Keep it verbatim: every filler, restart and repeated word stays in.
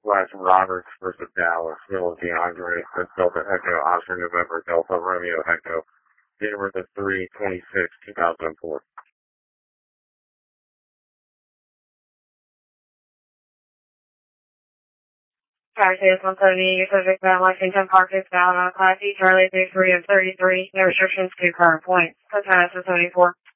slash Roberts versus Dallas, Will DeAndre, that's Delta Echo, Oscar November, Delta Romeo Echo, date of birth is three twenty-six two thousand four. Taxi one seventy, your subject at Lexington Park is bound on Class E, Charlie three three of thirty-three, no restrictions to current points. That's seventy-four.